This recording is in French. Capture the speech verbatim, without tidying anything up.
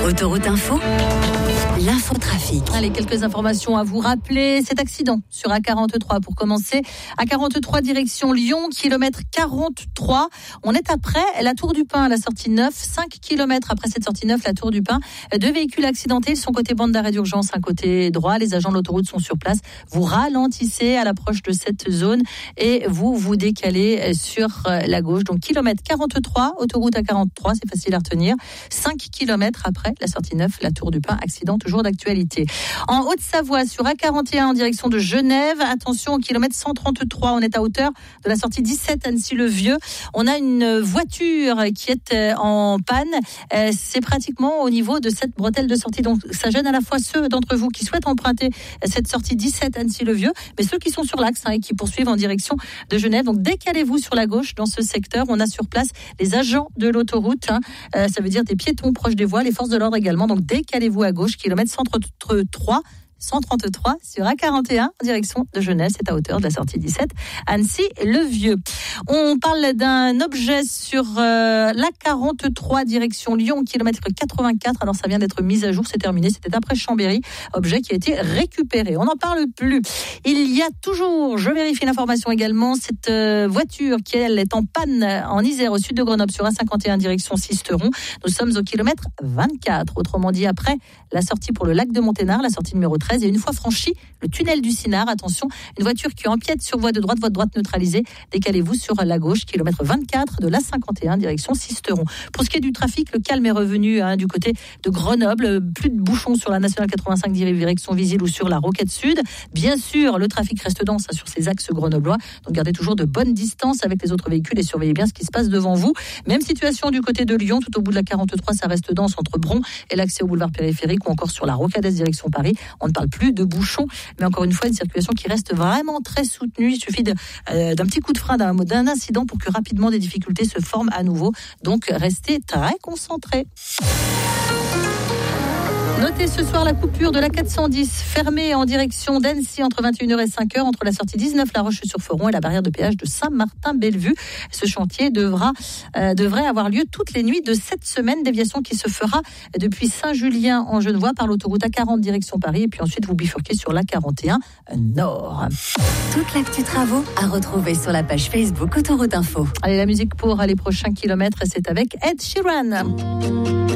Autoroute Info, l'infotrafic. Allez, quelques informations à vous rappeler. Cet accident sur A quarante-trois pour commencer. A quarante-trois direction Lyon, kilomètre quarante-trois. On est après la Tour du Pin à la sortie neuf. cinq kilomètres après cette sortie neuf, la Tour du Pin. Deux véhicules accidentés. Ils sont côté bande d'arrêt d'urgence, un côté droit. Les agents de l'autoroute sont sur place. Vous ralentissez à l'approche de cette zone et vous vous décalez sur la gauche. Donc kilomètre quarante-trois, autoroute A quarante-trois, c'est facile à retenir. cinq kilomètres après la sortie neuf, la Tour du Pin, accident toujours d'actualité. En Haute-Savoie, sur A quarante et un en direction de Genève, attention au kilomètre cent trente-trois, on est à hauteur de la sortie dix-sept Annecy-le-Vieux. On a une voiture qui est en panne, c'est pratiquement au niveau de cette bretelle de sortie. Donc ça gêne à la fois ceux d'entre vous qui souhaitent emprunter cette sortie dix-sept Annecy-le-Vieux, mais ceux qui sont sur l'axe hein, et qui poursuivent en direction de Genève. Donc décalez-vous sur la gauche dans ce secteur. On a sur place les agents de l'autoroute, hein, euh, ça veut dire des piétons proches des voies, les forces de l'ordre également. Donc décalez-vous à gauche, kilomètre cent trente-trois. cent trente-trois sur A quarante et un en direction de Genève, c'est à hauteur de la sortie dix-sept Annecy-le-Vieux. On parle d'un objet sur euh, l'A quarante-trois direction Lyon, kilomètre quatre-vingt-quatre. Alors ça vient d'être mis à jour, c'est terminé, c'était après Chambéry, objet qui a été récupéré. On n'en parle plus. Il y a toujours, je vérifie l'information également, cette euh, voiture qui elle est en panne en Isère au sud de Grenoble sur A cinquante et un direction Sisteron. Nous sommes au kilomètre vingt-quatre. Autrement dit, après la sortie pour le lac de Monténard, la sortie numéro treize, et une fois franchi le tunnel du Cinard, attention, une voiture qui empiète sur voie de droite, voie de droite neutralisée, décalez-vous sur la gauche, kilomètre vingt-quatre de l'A cinquante et un, direction Sisteron. Pour ce qui est du trafic, le calme est revenu hein, du côté de Grenoble, plus de bouchons sur la nationale quatre-vingt-cinq direction Visil ou sur la Roquette Sud. Bien sûr, le trafic reste dense hein, sur ces axes grenoblois, donc gardez toujours de bonnes distances avec les autres véhicules et surveillez bien ce qui se passe devant vous. Même situation du côté de Lyon, tout au bout de la quarante-trois, ça reste dense entre Bron et l'accès au boulevard périphérique ou encore sur la Rocade direction Paris. On ne parle plus de bouchons, mais encore une fois, une circulation qui reste vraiment très soutenue. Il suffit de, euh, d'un petit coup de frein, d'un, d'un incident pour que rapidement des difficultés se forment à nouveau. Donc, restez très concentrés. Notez ce soir la coupure de la quatre cent dix fermée en direction d'Annecy entre vingt et une heures et cinq heures entre la sortie dix-neuf La Roche-sur-Foron et la barrière de péage de Saint-Martin-Bellevue. Ce chantier devra, euh, devrait avoir lieu toutes les nuits de cette semaine. Déviation qui se fera depuis Saint-Julien en Genevois par l'autoroute A quarante direction Paris et puis ensuite vous bifurquez sur l'A quarante et un Nord. Toute l'actu travaux à retrouver sur la page Facebook Autoroute Info. Allez, la musique pour les prochains kilomètres, c'est avec Ed Sheeran.